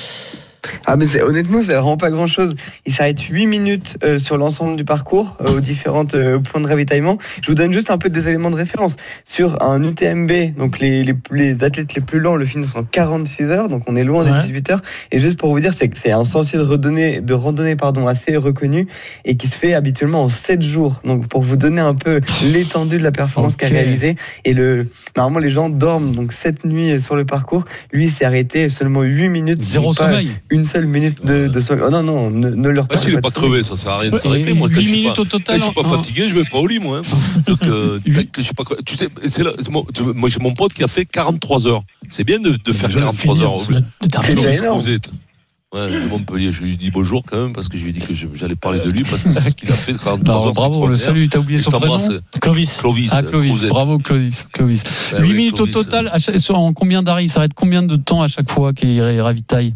Ah mais c'est, honnêtement, c'est vraiment pas grand chose. Il s'arrête huit minutes euh, sur l'ensemble du parcours, euh, aux différents euh, points de ravitaillement. Je vous donne juste un peu des éléments de référence. Sur un U T M B, donc les, les, les athlètes les plus lents le finissent en quarante-six heures, donc on est loin des ouais. dix-huit heures. Et juste pour vous dire, c'est que c'est un sentier de randonnée, de randonnée pardon, assez reconnu et qui se fait habituellement en sept jours. Donc pour vous donner un peu l'étendue de la performance okay. qu'a réalisée. Et le, normalement les gens dorment donc sept nuits sur le parcours. Lui, il s'est arrêté seulement huit minutes. Zéro sommeil. Une seule minute de, de sommeil. Oh non, non, ne, ne leur ah, s'il n'est pas crevé, ça sert à rien de s'arrêter. Moi, quand je suis pas, total, je suis pas fatigué, je vais pas au lit, moi. Hein. Donc, euh, que je suis pas, tu sais, c'est là, c'est moi, moi, j'ai mon pote qui a fait quarante-trois heures. C'est bien de, de faire quarante-trois fini, heures. C'est énorme. Ouais, de Montpellier, je lui dis bonjour quand même parce que je lui ai dit que j'allais parler de lui parce que c'est ce qu'il a fait de quarante-trois heures. Bravo, le salut, t'as oublié son prénom? Clovis. Clovis. Ah, Clovis. Bravo, Clovis. Clovis. Ben huit oui, minutes Clovis, au total. Euh... En combien d'arrêts? Il s'arrête combien de temps à chaque fois qu'il ravitaille?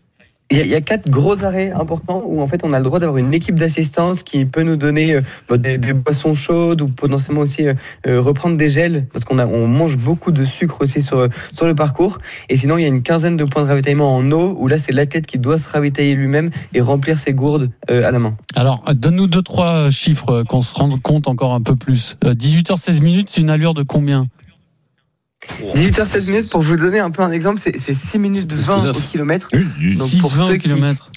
Il y, a, il y a quatre gros arrêts importants où en fait on a le droit d'avoir une équipe d'assistance qui peut nous donner euh, des, des boissons chaudes ou potentiellement aussi euh, reprendre des gels parce qu'on a on mange beaucoup de sucre aussi sur sur le parcours. Et sinon il y a une quinzaine de points de ravitaillement en eau où là c'est l'athlète qui doit se ravitailler lui-même et remplir ses gourdes euh, à la main. Alors donne-nous deux trois chiffres qu'on se rende compte encore un peu plus. Euh, dix-huit heures seize minutes, c'est une allure de combien? dix-huit heures seize minutes, pour vous donner un peu un exemple, c'est, c'est six minutes vingt au kilomètre. Donc pour ceux qui,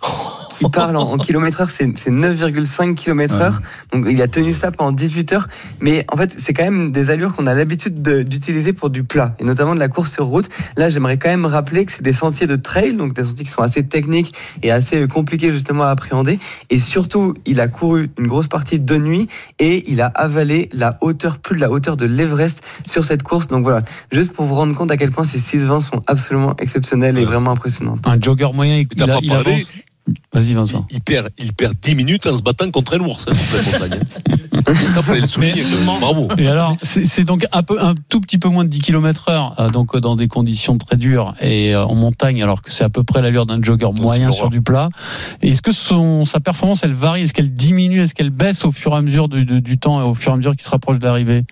qui parlent en, en kilomètre heure, c'est, c'est neuf virgule cinq kilomètres heure. Donc il a tenu ça pendant dix-huit heures. Mais en fait, c'est quand même des allures qu'on a l'habitude de, d'utiliser pour du plat, et notamment de la course sur route. Là, j'aimerais quand même rappeler que c'est des sentiers de trail, donc des sentiers qui sont assez techniques et assez compliqués justement à appréhender. Et surtout, il a couru une grosse partie de nuit et il a avalé la hauteur, plus de la hauteur de l'Everest sur cette course. Donc voilà. Juste pour vous rendre compte à quel point ces six vingt sont absolument exceptionnels et vraiment impressionnants. Un jogger moyen, il, il, a, il avance. Vas-y Vincent. Il, il, perd, il perd dix minutes en se battant contre un ours hein, sur la montagne. Ça, fallait le souligner. Bravo. Et alors, c'est, c'est donc un, peu, un tout petit peu moins de dix kilomètres heure, euh, donc dans des conditions très dures et euh, en montagne, alors que c'est à peu près l'allure d'un jogger moyen sur du plat. Et est-ce que son, sa performance, elle varie? Est-ce qu'elle diminue? Est-ce qu'elle baisse au fur et à mesure du, du, du temps et au fur et à mesure qu'il se rapproche de l'arrivée?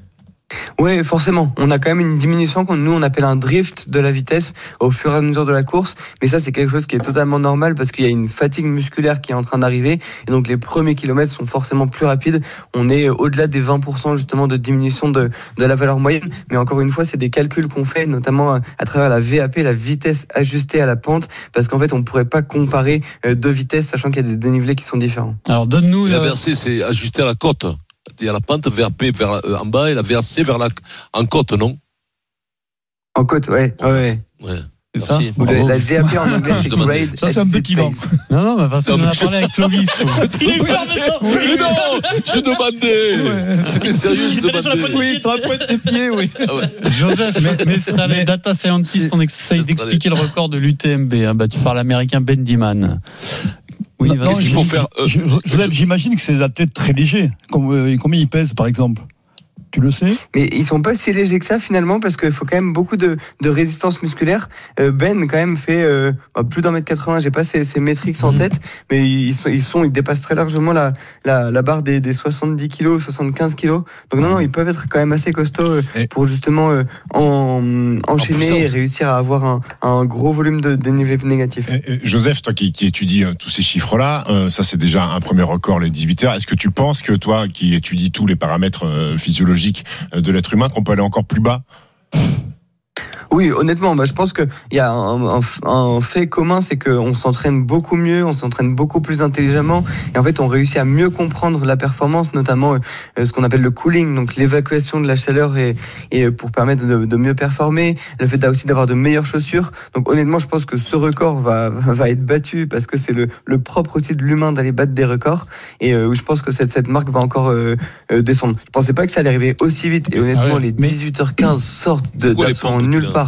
Oui, forcément. On a quand même une diminution qu'on nous on appelle un drift de la vitesse au fur et à mesure de la course. Mais ça, c'est quelque chose qui est totalement normal parce qu'il y a une fatigue musculaire qui est en train d'arriver. Et donc, les premiers kilomètres sont forcément plus rapides. On est au-delà des vingt pour cent justement de diminution de, de la valeur moyenne. Mais encore une fois, c'est des calculs qu'on fait, notamment à travers la V A P, la vitesse ajustée à la pente. Parce qu'en fait, on ne pourrait pas comparer deux vitesses, sachant qu'il y a des dénivelés qui sont différents. Alors, donne-nous... La versée, c'est ajusté à la côte. Il y a la pente V A P vers, euh, en bas et la V A C vers la, en côte, non? En côte, ouais. ouais. ouais. ouais. C'est ça? La, la G A P en anglais, c'est grade. Ça, c'est un peu qui vend. Non, non, mais Vincent, on en a parlé avec Clovis. Il est peur, Vincent! Mais non! Je demandais! Ouais. C'était sérieux, je demandais. Sur la oui, sur la pointe des pieds, oui. Ah ouais. Joseph, Mestral, mais data scientist, on essaye d'expliquer le record de l'U T M B, hein, battu par l'américain Bendiman. Oui, non, qu'est-ce qu'il faut faire euh, je, je, je, J'imagine que c'est des athlètes très légers. Combien ils pèsent, par exemple? Tu le sais? Mais ils sont pas si légers que ça finalement parce qu'il faut quand même beaucoup de, de résistance musculaire. Euh, Ben quand même fait euh, plus d'un mètre quatre-vingts. J'ai pas ses, ses métriques en tête, mais ils sont, ils sont, ils dépassent très largement la, la, la barre des, des soixante-dix kilos, soixante-quinze kilos. Donc non, non, ils peuvent être quand même assez costauds euh, pour justement euh, en, enchaîner en et réussir à avoir un, un gros volume de dénivelé négatif. Et, et Joseph, toi qui, qui étudies euh, tous ces chiffres-là, euh, ça c'est déjà un premier record les dix-huit heures. Est-ce que tu penses que toi qui étudies tous les paramètres euh, physiologiques de l'être humain, qu'on peut aller encore plus bas? Oui, honnêtement, bah, je pense qu'il y a un, un, un fait commun, c'est qu'on s'entraîne beaucoup mieux, on s'entraîne beaucoup plus intelligemment, et en fait, on réussit à mieux comprendre la performance, notamment euh, ce qu'on appelle le cooling, donc l'évacuation de la chaleur et, et pour permettre de, de mieux performer, le fait aussi d'avoir de meilleures chaussures. Donc honnêtement, je pense que ce record va, va être battu parce que c'est le, le propre aussi de l'humain d'aller battre des records, et euh, je pense que cette, cette marque va encore euh, euh, descendre. Je pensais pas que ça allait arriver aussi vite, et honnêtement, ah ouais, les dix-huit heures quinze sortent de, d'absolument nulle part.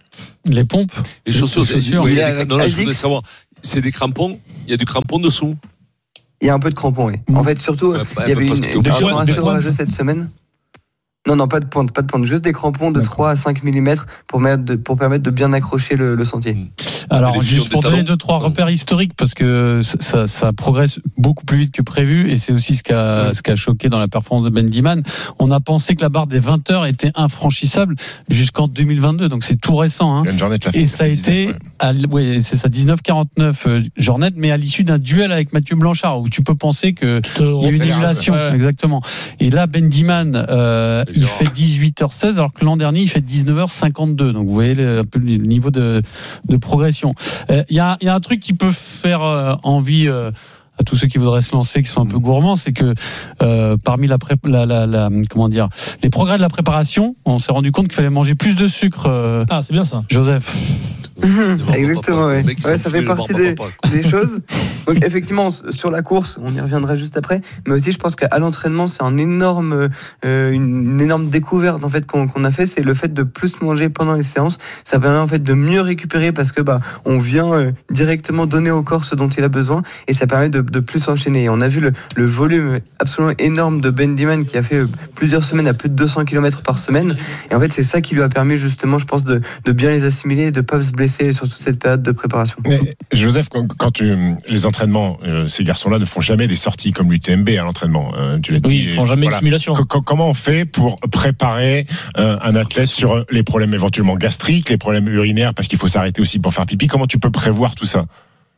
Les pompes, les chaussures, les chaussures. Oui, Il y a, non, là, je voudrais savoir, c'est des crampons, il y a du crampon dessous. Il y a un peu de crampon, oui. En fait, surtout, ouais, il y avait une, une un assez orageux cette semaine. Non, non, pas de pointe, pas de pointe, juste des crampons de trois à cinq millimètres pour, de, pour permettre de bien accrocher le, le sentier. Alors, juste pour donner deux, trois repères historiques, parce que ça, ça progresse beaucoup plus vite que prévu, et c'est aussi ce qui a, ouais. ce qui a choqué dans la performance de Bendiman. On a pensé que la barre des vingt heures était infranchissable jusqu'en deux mille vingt-deux, donc c'est tout récent. Hein. Et ça a été, ouais. à, ouais, c'est ça, dix-neuf quarante-neuf euh, Jornet, mais à l'issue d'un duel avec Mathieu Blanchard, où tu peux penser qu'il y a une émulation. Ouais. Exactement. Et là, Bendiman, euh, il fait dix-huit heures seize, alors que l'an dernier, il fait dix-neuf heures cinquante-deux. Donc, vous voyez le, un peu le niveau de, de progression. Il euh, y, a, y a un truc qui peut faire euh, envie euh, à tous ceux qui voudraient se lancer, qui sont un peu gourmands, c'est que euh, parmi la, pré- la, la, la comment dire, les progrès de la préparation, on s'est rendu compte qu'il fallait manger plus de sucre. Euh, ah, c'est bien ça, Joseph. Mmh, exactement, ouais. Ouais, ça fait partie des, des choses. Donc effectivement, sur la course, on y reviendra juste après, mais aussi je pense qu'à l'entraînement, c'est un énorme, euh, une, une énorme découverte en fait qu'on, qu'on a fait, c'est le fait de plus manger pendant les séances. Ça permet en fait de mieux récupérer parce que bah on vient euh, directement donner au corps ce dont il a besoin et ça permet de, de plus enchaîner. Et on a vu le, le volume absolument énorme de Bendiman qui a fait plusieurs semaines à plus de deux cents kilomètres par semaine. Et en fait, c'est ça qui lui a permis justement, je pense, de, de bien les assimiler et de pas se blesser sur toute cette période de préparation. Mais, Joseph, quand, quand tu, les entraînements, euh, ces garçons-là ne font jamais des sorties comme l'U T M B à l'entraînement. Euh, tu l'as dit. Oui, ils font jamais voilà. une simulation. C- comment on fait pour préparer euh, un athlète sur les problèmes éventuellement gastriques, les problèmes urinaires, parce qu'il faut s'arrêter aussi pour faire pipi? Comment tu peux prévoir tout ça?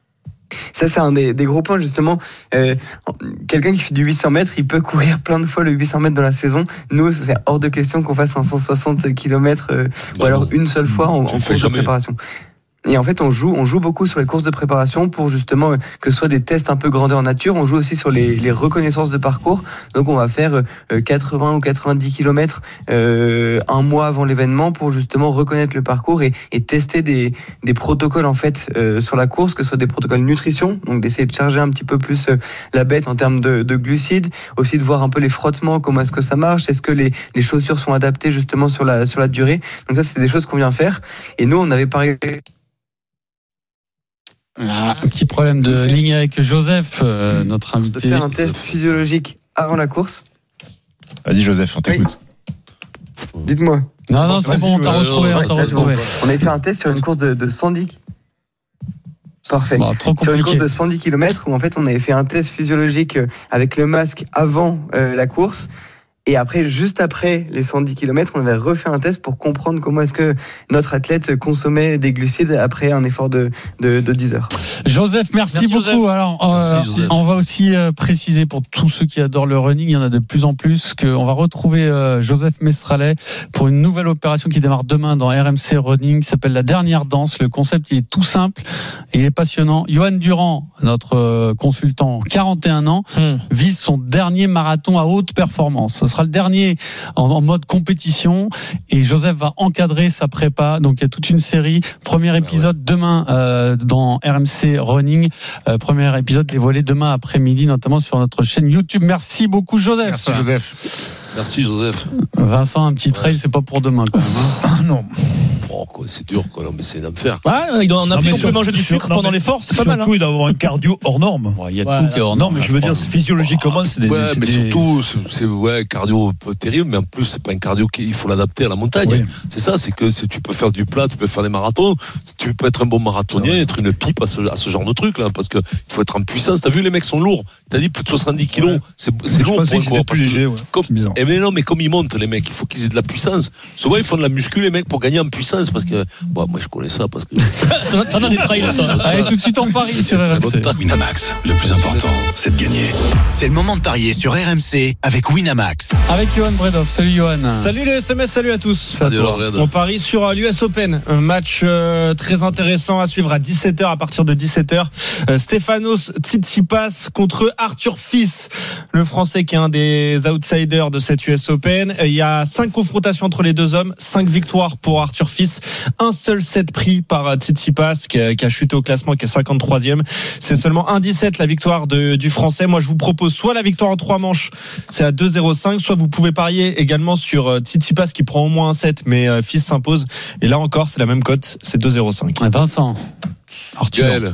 Ça, c'est un des, des gros points, justement. Euh, quelqu'un qui fait du huit cents mètres, il peut courir plein de fois le huit cents mètres dans la saison. Nous, c'est hors de question qu'on fasse un cent soixante kilomètres euh, bah ou alors une seule fois en, en course de préparation. Et en fait, on joue, on joue beaucoup sur les courses de préparation pour justement que ce soit des tests un peu grandeur nature. On joue aussi sur les, les reconnaissances de parcours. Donc, on va faire quatre-vingts ou quatre-vingt-dix kilomètres euh, un mois avant l'événement pour justement reconnaître le parcours et, et tester des, des protocoles en fait euh, sur la course, que ce soit des protocoles nutrition, donc d'essayer de charger un petit peu plus la bête en termes de, de glucides, aussi de voir un peu les frottements, comment est-ce que ça marche, est-ce que les, les chaussures sont adaptées justement sur la sur la durée. Donc ça, c'est des choses qu'on vient faire. Et nous, on avait parlé. Ah, un petit problème de ligne avec Joseph, euh, notre invité. De faire un test physiologique avant la course. Vas-y Joseph, on t'écoute. Oui. Dites-moi. Non, non, c'est bon, on t'a retrouvé. On, t'a retrouvé. on avait fait un test sur une course de, de cent dix. Parfait. Bah, trop sur une course de cent dix kilomètres où en fait on avait fait un test physiologique avec le masque avant euh, la course. Et après, juste après les cent dix kilomètres, on avait refait un test pour comprendre comment est-ce que notre athlète consommait des glucides après un effort de, de, de dix heures. Joseph, merci, merci beaucoup. Joseph. Alors, merci, euh, Joseph. On va aussi euh, préciser pour tous ceux qui adorent le running, il y en a de plus en plus, qu'on va retrouver euh, Joseph Mestralet pour une nouvelle opération qui démarre demain dans R M C Running, qui s'appelle La Dernière Danse. Le concept, il est tout simple et il est passionnant. Johan Durand, notre euh, consultant, quarante et un ans, hmm. vise son dernier marathon à haute performance. Ce sera le dernier en, en mode compétition et Joseph va encadrer sa prépa. Donc il y a toute une série. Premier épisode ouais. demain euh, dans R M C Running. Euh, premier épisode dévoilé demain après-midi, notamment sur notre chaîne YouTube. Merci beaucoup Joseph. Merci Joseph. Merci Joseph. Vincent, un petit trail, c'est pas pour demain quand même. Hein. Non. Oh, quoi, c'est dur, quoi. Non, mais c'est d'enfer. Ah, il doit en appeler, on sur- peut manger du sur- sucre non, pendant mais l'effort, c'est pas mal. Hein. Surtout, il doit avoir un cardio hors norme. Il y a Ouais, tout qui est hors Non, norme, mais je veux crois. dire, physiologiquement, c'est des. Ouais, c'est mais des- surtout, c'est, c'est ouais, cardio un peu terrible, mais en plus, c'est pas un cardio qu'il faut l'adapter à la montagne. Oui. C'est ça, c'est que si tu peux faire du plat, tu peux faire des marathons, si tu peux être un bon marathonien, être une pipe à ce, à ce genre de truc, là, parce que il faut être en puissance. T'as vu, les mecs sont lourds. T'as dit plus de soixante-dix kilos. Ouais. C'est, c'est Je lourd pensais pour un que c'était coureur, plus parce que léger, ouais. comme- C'est bizarre. Eh mais non, mais comme ils montent, les mecs, il faut qu'ils aient de la puissance. Souvent, ils font de la muscu, les mecs, pour gagner en puissance, parce que, bon, moi, je connais ça, parce que. T'en- T'en as des trails, toi. Allez, tout de suite en Paris sur R M C. Winamax, le plus important, c'est de gagner. C'est le moment de parier sur R M C avec Winamax. Avec Johan Bredov. Salut Johan. Salut les S M S, salut à tous. Salut, Laurent. On parie sur euh, l'U S Open, un match euh, très intéressant à suivre à dix-sept heures, à partir de dix-sept heures. Euh, Stefanos Tsitsipas contre Arthur Fils, le Français qui est un des outsiders de cette U S Open. Euh, Il y a cinq confrontations entre les deux hommes, cinq victoires pour Arthur Fils, un seul set pris par euh, Tsitsipas qui a, qui a chuté au classement, qui est cinquante-troisième. C'est seulement un virgule dix-sept la victoire de, du Français. Moi, je vous propose soit la victoire en trois manches, c'est à deux virgule zéro cinq, soit vous pouvez parier également sur euh, Tsitsipas qui prend au moins un set, mais euh, Fils s'impose. Et là encore, c'est la même cote, c'est deux virgule zéro cinq. Vincent. Arthur. Gaël.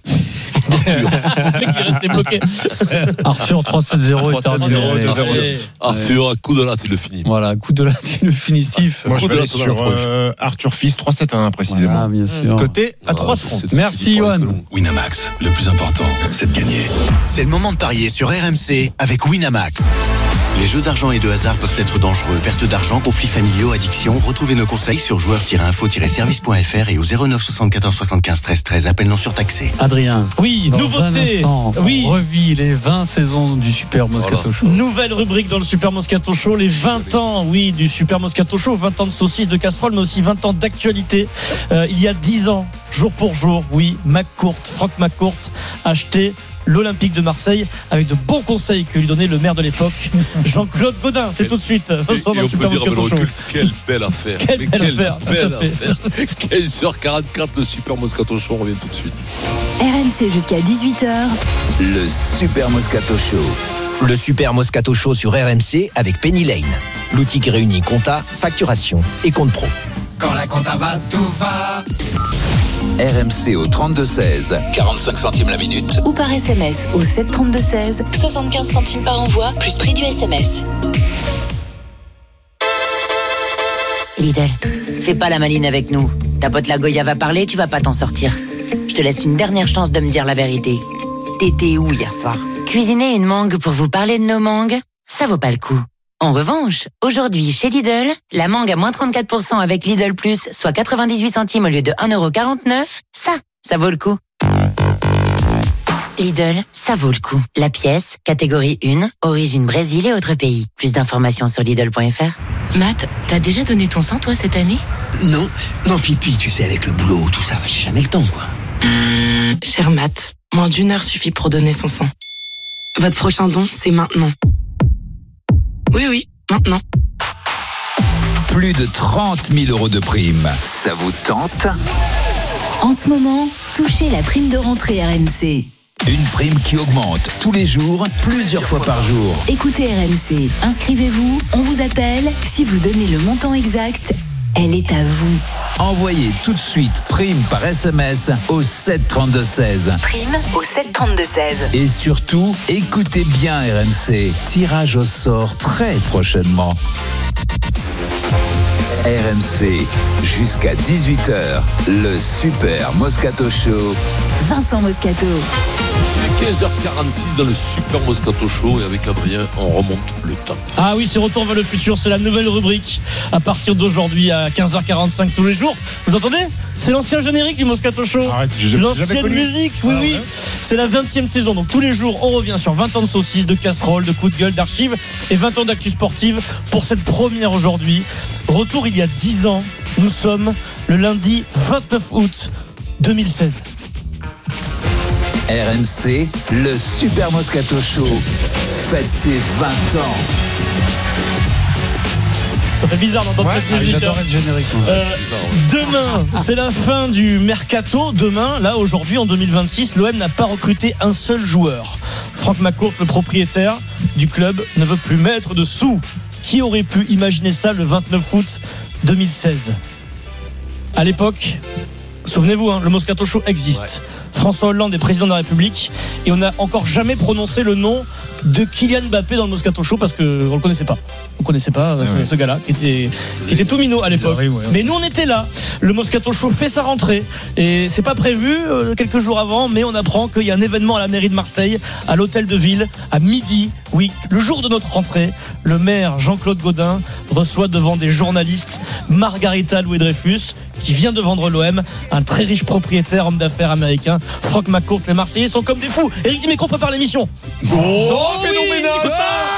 Le mec, il est resté bloqué. Arthur trois sept zéro et terminé. deux zéro. Arthur, à coup de latte, il le finit. Voilà, coup de la le fini Steve. Moi, je Coup vais de aller latte dans la sur tronche. euh, Arthur Fils trois sept un précisément. Voilà, bien sûr. Côté à Ah, trois c'est- trente. c'est- Merci, c'est Johan. Winamax, le plus important, c'est de gagner. C'est le moment de parier sur R M C avec Winamax. Les jeux d'argent et de hasard peuvent être dangereux. Perte d'argent, conflits familiaux, addiction. Retrouvez nos conseils sur joueurs tiret info tiret service point f r et au zéro neuf soixante-quatorze soixante-quinze treize treize. Appel non surtaxé. Adrien. Oui, Dans nouveauté. un instant, Oui. on revit les vingt saisons du Super Moscato Voilà. Show. Nouvelle rubrique dans le Super Moscato Show, les vingt ans, oui, du Super Moscato Show, vingt ans de saucisses, de casseroles, mais aussi vingt ans d'actualité. Euh, il y a dix ans, jour pour jour, oui, McCourt, Franck McCourt, acheté l'Olympique de Marseille avec de bons conseils que lui donnait le maire de l'époque, Jean-Claude Gaudin. C'est tout de suite, Vincent, Et dans on le Super peut dire avec Moscato le Show. recul, quelle belle affaire. Quelle Mais belle quelle affaire, tout à belle fait. affaire. quinze heures quarante-quatre, le Super Moscato Show, on revient tout de suite. R M C jusqu'à dix-huit heures. Le Super Moscato Show. Le Super Moscato Show sur R M C avec Penny Lane. L'outil qui réunit compta, facturation et compte pro. Quand la compta va, tout va. R M C au trente-deux seize, quarante-cinq centimes la minute. Ou par S M S au sept trente-deux seize. soixante-quinze centimes par envoi, plus prix du S M S. Lidl, fais pas la maline avec nous. Ta pote la Goya va parler, tu vas pas t'en sortir. Je te laisse une dernière chance de me dire la vérité. T'étais où hier soir? Cuisiner une mangue pour vous parler de nos mangues? Ça vaut pas le coup. En revanche, aujourd'hui chez Lidl, la mangue à moins trente-quatre pour cent avec Lidl Plus, soit quatre-vingt-dix-huit centimes au lieu de un euro quarante-neuf, ça, ça vaut le coup. Lidl, ça vaut le coup. La pièce, catégorie un, origine Brésil et autres pays. Plus d'informations sur Lidl point f r. Matt, t'as déjà donné ton sang, toi, cette année? Non, non, puis, puis, tu sais, avec le boulot, tout ça, j'ai jamais le temps, quoi. Cher Matt, moins d'une heure suffit pour donner son sang. Votre prochain don, c'est maintenant. Oui, oui, maintenant. Plus de trente mille euros de prime. Ça vous tente? En ce moment, touchez la prime de rentrée R M C. Une prime qui augmente tous les jours, plusieurs fois par jour. Écoutez R M C, inscrivez-vous, on vous appelle. Si vous donnez le montant exact, elle est à vous. Envoyez tout de suite prime par S M S au sept trente-deux seize. Prime au sept trente-deux seize. Et surtout, écoutez bien R M C. Tirage au sort très prochainement. R M C, jusqu'à dix-huit heures, le Super Moscato Show. Vincent Moscato. Il est quinze heures quarante-six dans le Super Moscato Show et avec Adrien, on remonte le temps. Ah oui, c'est Retour vers le futur, c'est la nouvelle rubrique à partir d'aujourd'hui à quinze heures quarante-cinq tous les jours. Vous entendez? C'est l'ancien générique du Moscato Show. Arrête, j'ai- j'avais L'ancienne connu. musique, oui, Ah oui. ouais. C'est la vingtième saison. Donc tous les jours, on revient sur vingt ans de saucisses, de casseroles, de coups de gueule, d'archives et vingt ans d'actu sportive pour cette première aujourd'hui. Retour il y a dix ans. Nous sommes le lundi vingt-neuf août deux mille seize. R M C, le Super Moscato Show. Faites ses vingt ans. Ça fait bizarre d'entendre cette musique. J'adore hein. le générique. Euh, Demain, c'est la fin du mercato. Demain, là, aujourd'hui, en deux mille vingt-six, l'O M n'a pas recruté un seul joueur. Franck McCourt, le propriétaire du club, ne veut plus mettre de sous qui aurait pu imaginer ça le vingt-neuf août deux mille seize? À l'époque, souvenez-vous, hein, le Moscato Show existe. Ouais. François Hollande est président de la République et on n'a encore jamais prononcé le nom de Kylian Mbappé dans le Moscato Show parce qu'on ne le connaissait pas. On ne connaissait pas ah ce, ouais. ce gars-là qui était, qui était tout minot à l'époque. Ouais, ouais. Mais nous, on était là. Le Moscato Show fait sa rentrée et c'est pas prévu euh, quelques jours avant, mais on apprend qu'il y a un événement à la mairie de Marseille, à l'hôtel de ville, à midi. Oui, le jour de notre rentrée, le maire Jean-Claude Gaudin reçoit devant des journalistes Margarita Louis-Dreyfus, qui vient de vendre l'O M, un très riche propriétaire, homme d'affaires américain, Franck McCourt. Les Marseillais sont comme des fous. Éric Dimeco prépare l'émission. Oh, oh phénoménal!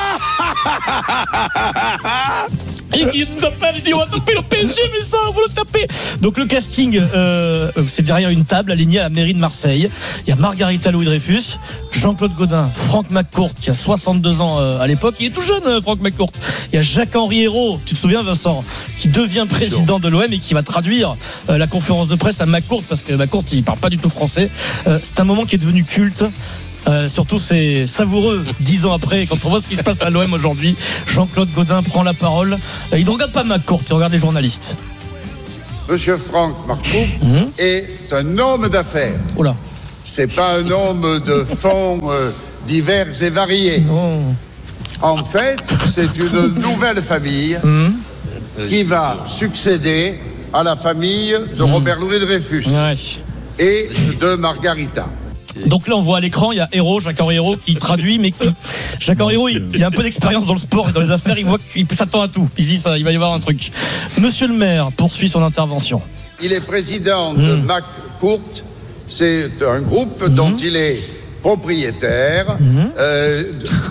Et il nous appelle, il dit on va taper le P S G, mais ça, on va le taper. Donc le casting, euh, c'est derrière une table alignée à la mairie de Marseille. Il y a Margarita Louis-Dreyfus, Jean-Claude Gaudin, Franck McCourt, qui a soixante-deux ans euh, à l'époque. Il est tout jeune, euh, Franck McCourt. Il y a Jacques-Henri Hérault, tu te souviens, Vincent, qui devient président de l'O M et qui va traduire euh, la conférence de presse à McCourt, parce que McCourt, il parle pas du tout français. Euh, c'est un moment qui est devenu culte. Euh, surtout c'est savoureux dix ans après quand on voit ce qui se passe à l'O M aujourd'hui. Jean-Claude Gaudin prend la parole. euh, il ne regarde pas McCourt, il regarde les journalistes. Monsieur Franck McCourt mmh. est un homme d'affaires. Oula. C'est pas un homme de fonds euh, divers et variés. Oh. En fait, c'est une nouvelle famille mmh. qui va succéder à la famille de mmh. Robert Louis-Dreyfus ouais. et de Margarita. Donc là on voit à l'écran il y a Hérault, Jacques-Henri Hérault qui traduit, mais qui... Jacques-Henri Hérault il, il a un peu d'expérience dans le sport et dans les affaires, il voit qu'il s'attend à tout, il dit ça, il va y avoir un truc. Monsieur le maire poursuit son intervention. Il est président de mmh. McCourt, c'est un groupe mmh. dont il est propriétaire mmh. euh,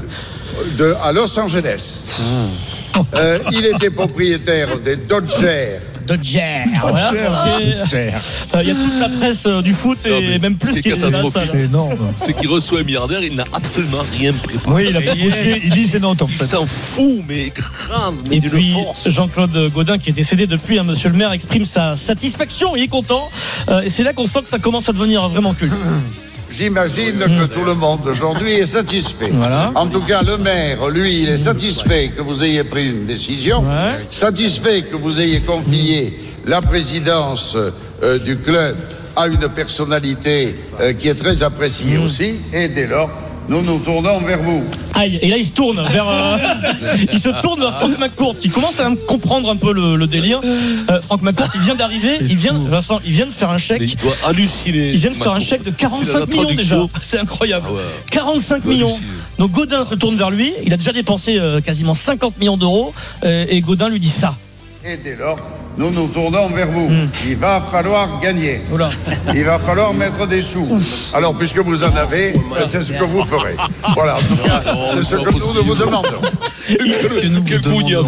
de, de, à Los Angeles. Mmh. Euh, il était propriétaire des Dodgers. Dodgers, voilà. Il okay. euh, y a toute la presse euh, du foot et non, même plus qui est catastrophique. C'est énorme. C'est qu'il reçoit un milliardaire, il n'a absolument rien préparé. Oui, il a proposé, il dit c'est non, en fait. Il s'en fout, mais grave. Mais et puis Jean-Claude Gaudin, qui est décédé depuis, hein, monsieur le maire, exprime sa satisfaction, il est content. Euh, et c'est là qu'on sent que ça commence à devenir vraiment culte. J'imagine que tout le monde aujourd'hui est satisfait. Voilà. En tout cas, le maire, lui, il est satisfait que vous ayez pris une décision, ouais. satisfait que vous ayez confié la présidence euh, du club à une personnalité euh, qui est très appréciée mmh. aussi, et dès lors, nous nous tournons vers vous. Aïe, et là il se tourne vers euh, il se tourne vers Franck McCourt qui commence à comprendre un peu le, le délire. Euh, Franck McCourt, il vient d'arriver, il vient Vincent, il vient de faire un chèque. Il doit halluciner. Il vient de faire un chèque de quarante-cinq millions déjà. C'est incroyable. Ah ouais. quarante-cinq millions. Donc Gaudin se tourne vers lui, il a déjà dépensé euh, quasiment cinquante millions d'euros euh, et Gaudin lui dit ça. Et dès lors, nous nous tournons vers vous. Mmh. Il va falloir gagner. Oula. Il va falloir mettre des sous. Ouf. Alors, puisque vous en avez, c'est ce que vous ferez. Voilà, en tout cas, c'est ce que nous vous demandons. Quel coup il y a.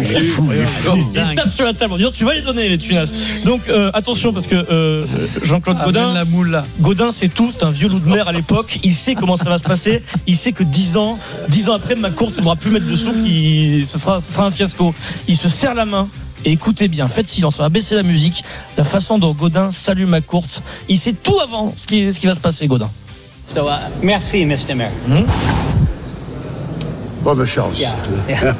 Il tape sur la table en disant tu vas les donner les tunas. Donc euh, attention parce que euh, Jean-Claude ah, Gaudin, la moule. Gaudin c'est tout, c'est un vieux loup de mer à l'époque. Il sait comment ça va se passer. Il sait que dix ans, dix ans après McCourt ne pourra plus mettre de sous. Qui, ce sera, ce sera un fiasco. Il se serre la main. Et écoutez bien, faites silence, on va baisser la musique. La façon dont Gaudin salue McCourt, il sait tout avant ce qui, ce qui va se passer, Gaudin. So, uh, merci, mister Mayor. Mmh. Bonne chance. Yeah. Yeah.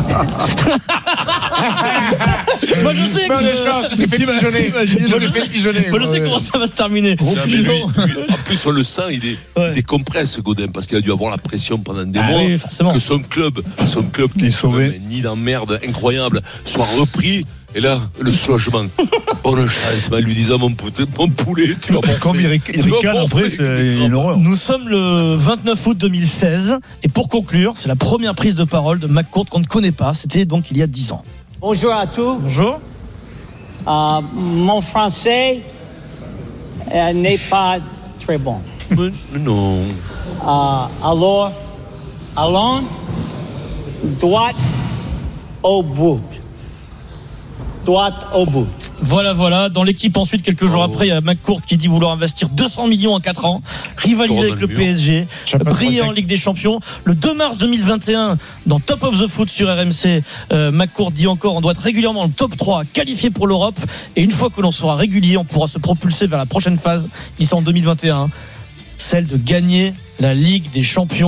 Moi je sais Bonne que chance, tu t'es fait pigeonner. Tu t'es fait pigeonner. Moi je sais comment ça va se terminer. Non, lui, lui, en plus on le sent, il est ouais. décompresse Gaudin parce qu'il a dû avoir la pression pendant des ah, mois oui, que son club, son club qui est sauvé, ni d'emmerde incroyable, soit repris. Et là, le soulagement. Bonne chance, lui disant mon, mon poulet, tu vas m'en Comme il ricane après, c'est une horreur. Nous sommes le vingt-neuf août deux mille seize. Et pour conclure, c'est la première prise de parole de McCourt qu'on ne connaît pas. C'était donc il y a dix ans. Bonjour à tous. Bonjour. Euh, mon français euh, n'est pas très bon. Mais non. Euh, alors, allons droit au bout. Droite au bout. Voilà, voilà. Dans l'équipe, ensuite, quelques jours oh. après, il y a McCourt qui dit vouloir investir deux cents millions en quatre ans, rivaliser avec le P S G, briller en Ligue des Champions. Le deux mars deux mille vingt et un, dans Top of the Foot sur R M C, euh, McCourt dit encore on doit être régulièrement dans le top trois, qualifié pour l'Europe. Et une fois que l'on sera régulier, on pourra se propulser vers la prochaine phase, ici en deux mille vingt et un, celle de gagner la Ligue des Champions.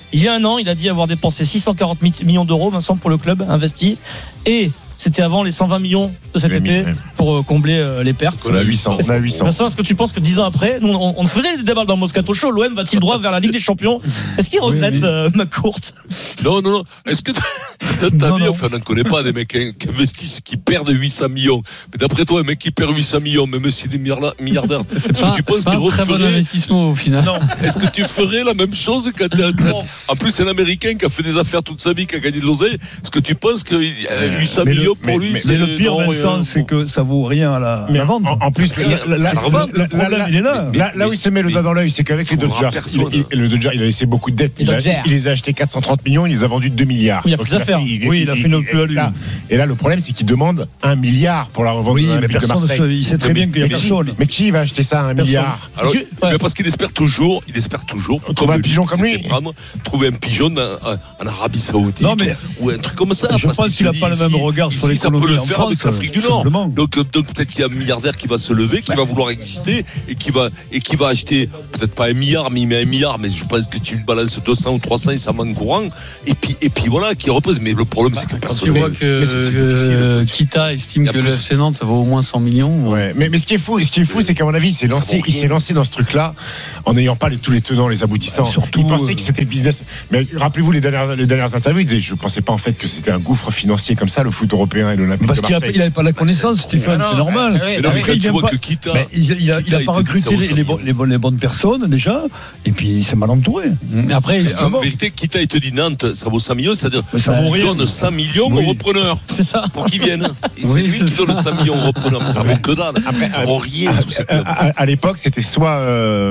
il y a un an, il a dit avoir dépensé six cent quarante millions d'euros, Vincent, pour le club investi. Et c'était avant les cent vingt millions de cet été mis, ouais. pour euh, combler euh, les pertes. On a huit cents. On a huit cents. Vincent, est-ce que tu penses que dix ans après, nous, on, on faisait des débats dans le Moscato Show, l'O M va-t-il droit vers la Ligue des Champions? Est-ce qu'il regrette oui, oui. Euh, McCourt? Non, non, non. Est-ce que dans ta vie, enfin, on n'en connaît pas des mecs qui investissent, qui perdent huit cents millions. Mais d'après toi, un mec qui perd huit cents millions, même s'il est milliardaire, c'est pas, tu penses pas un très bon investissement au final. Non. Est-ce que tu ferais la même chose quand t'es en plus, c'est un Américain qui a fait des affaires toute sa vie, qui a gagné de l'oseille. Est-ce que tu penses que huit cents millions pour lui, c'est le pire, Vincent, c'est que ça vaut rien à la, la vente. En, en plus, le problème, il est là. Là, là où il se met le doigt dans l'œil, c'est qu'avec les Dodgers, il, il, le Dodger, il a laissé beaucoup de dettes. Il, a, il les a achetés quatre cent trente millions, il les a vendus deux milliards. Il a fait des affaires. Oui, il a fait une plus-value. Et là, le problème, c'est qu'il demande un milliard pour la revente. Oui, mais personne, il sait très bien qu'il y a personne. Mais qui va acheter ça à un milliard? Alors, parce qu'il espère toujours, il espère toujours trouver un pigeon comme lui. Trouver un pigeon en Arabie Saoudite ou un truc comme ça. Je pense qu'il n'a pas le même regard sur l'économie en France. L'Afrique du Nord. Donc, donc peut-être qu'il y a un milliardaire qui va se lever, qui va vouloir exister et qui va et qui va acheter peut-être pas un milliard, mais il met un milliard, mais je pense que tu lui balances deux cents ou trois cents et ça manque courant. Et puis et puis voilà, qui repose. Mais le problème c'est que personne. Tu vois que euh, Kita estime que le F C Nantes ça vaut au moins cent millions. Ouais. Mais mais ce qui est fou, ce qui est fou, c'est qu'à mon avis, il s'est lancé, il s'est lancé dans ce truc-là en n'ayant pas les, tous les tenants, les aboutissants. Surtout, il pensait que c'était le business. Mais rappelez-vous les dernières les dernières interviews, il disait, je pensais pas en fait que c'était un gouffre financier comme ça, le foot européen et l'Olympique de Marseille. Parce qu'il n'avait pas la connaissance, Stéphane, c'est normal. Mais non, mais quand tu vois que Kita, il n'a pas recruté les bonnes personnes déjà, et puis il s'est mal entouré. Après, en vérité, Kita, il te dit Nantes, ça vaut cent millions, c'est-à-dire il donne cent millions aux repreneurs. C'est ça. Pour qu'ils viennent. Et c'est lui qui donne cent millions aux repreneurs. Mais ça vaut que dalle. Ça vaut rien. À l'époque, c'était soit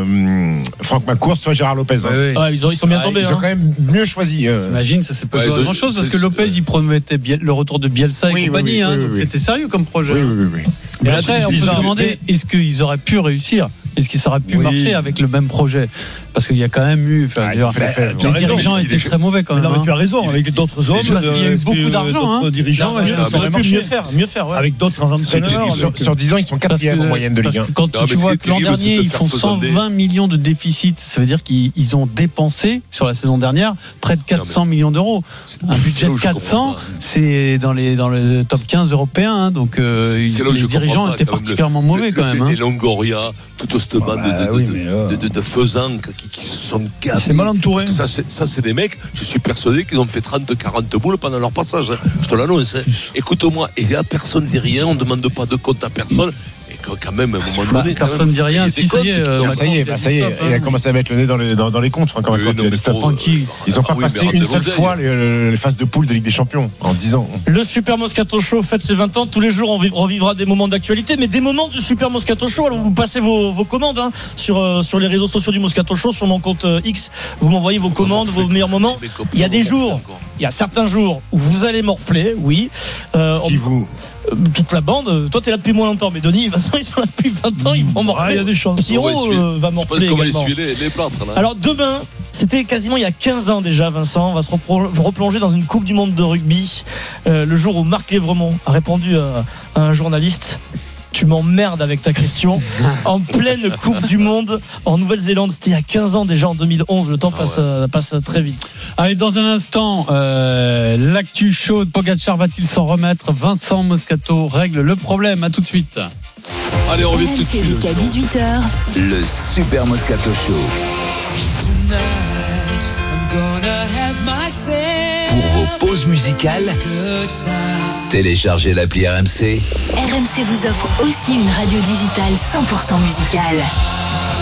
Franck McCourt, soit Gérard Lopez. Ils sont bien tombés. Ils ont quand même mieux choisi. J'imagine, ça c'est pas grand-chose parce que Lopez, il promettait le retour de Bielsa et compagnie. Donc c'était sérieux comme projet. Oui, oui, oui. Mais après, on peut se demander, est-ce qu'ils auraient pu réussir? Est-ce que ça aurait pu oui. marcher avec le même projet? Parce qu'il y a quand même eu. Ah, dire, bah, les dirigeants étaient très mauvais quand même. Non, mais tu as raison, avec d'autres hommes. Il y a eu beaucoup d'argent. Hein. Dirigeants, non, ça aurait pu mieux faire. Mieux faire ouais. Avec d'autres entraîneurs. Sur, sur dix ans, ils sont quatrième en moyenne de Ligue un. Quand non, tu vois que l'an dernier, ils font cent vingt millions de déficit, ça veut dire qu'ils ont dépensé sur la saison dernière près de quatre cents millions d'euros. Un budget de quatre cents, c'est dans les dans le top quinze européen. Donc les dirigeants étaient particulièrement mauvais quand même. Les Longoria, toute cette bande de faisans qui se sont gâtés. C'est mal entouré. Ça, ça, c'est des mecs, je suis persuadé qu'ils ont fait trente quarante boules pendant leur passage. Je te l'annonce. Écoute-moi, et là, personne ne dit rien, on ne demande pas de compte à personne. Quand même, à un moment donné, bah, personne ne dit rien. Si ça y est, euh, ça y est, bah, ça y est, il a commencé à mettre le nez dans les, dans, dans les comptes. Enfin, quand oui, non, pour, qui, ils n'ont pas ah, oui, passé une seule fois les, les phases de poule de Ligue des Champions en dix ans. Le Super Moscato Show fête ses vingt ans. Tous les jours, on revivra des moments d'actualité, mais des moments du Super Moscato Show. Alors, vous passez vos, vos commandes hein, sur, euh, sur les réseaux sociaux du Moscato Show, sur mon compte euh, X. Vous m'envoyez vos commandes, vos meilleurs moments. Il y a des jours, il y a certains jours où vous allez morfler, oui. Euh, Qui vous toute la bande. Toi, t'es là depuis moins longtemps, mais Denis et Vincent, ils sont là depuis vingt ans. Ils vont morfler. Ah, il y a des chances. Pierrot euh, va morfler également. On va les, les plâtres, là. Alors demain, c'était quasiment il y a quinze ans déjà, Vincent. On va se replonger dans une Coupe du Monde de rugby. Euh, le jour où Marc Lévremont a répondu à, à un journaliste. Tu m'emmerdes avec ta question. En pleine Coupe du Monde en Nouvelle-Zélande, c'était il y a quinze ans déjà, en deux mille onze. Le temps passe, ah ouais. passe très vite. Allez, dans un instant, euh, l'actu chaude. Pogacar va-t-il s'en remettre? Vincent Moscato règle le problème. À tout de suite. Allez, on revient tout de suite. Jusqu'à dix-huit heures. Le Super Moscato Show. Pour vos pauses musicales, téléchargez l'appli R M C. R M C vous offre aussi une radio digitale cent pour cent musicale.